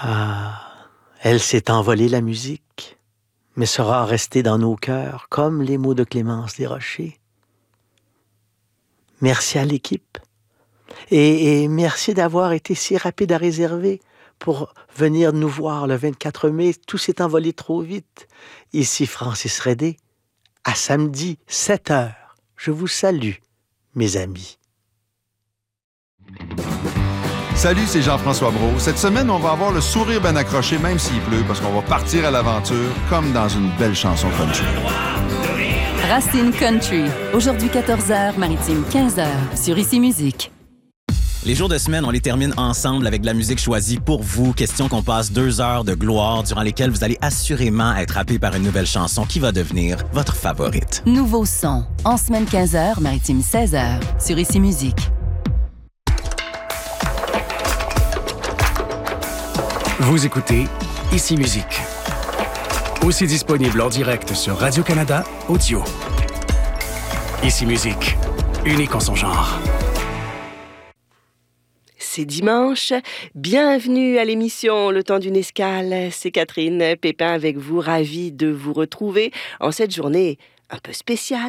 Ah, elle s'est envolée la musique, mais sera restée dans nos cœurs comme les mots de Clémence Desrochers. Merci à l'équipe et merci d'avoir été si rapide à réserver pour venir nous voir le 24 mai. Tout s'est envolé trop vite. Ici Francis Redé, à samedi 7h. Je vous salue, mes amis. Salut, c'est Jean-François Brault. Cette semaine, on va avoir le sourire bien accroché, même s'il pleut, parce qu'on va partir à l'aventure comme dans une belle chanson country. Racine Country. Aujourd'hui 14h, Maritime 15h, sur Ici Musique. Les jours de semaine, on les termine ensemble avec de la musique choisie pour vous. Question qu'on passe 2 heures de gloire durant lesquelles vous allez assurément être happé par une nouvelle chanson qui va devenir votre favorite. Nouveau son. En semaine 15h, Maritime 16h, sur Ici Musique. Vous écoutez Ici Musique. Aussi disponible en direct sur Radio-Canada Audio. Ici Musique, unique en son genre. C'est dimanche. Bienvenue à l'émission Le temps d'une escale. C'est Catherine Pépin avec vous, ravie de vous retrouver en cette journée un peu spéciale.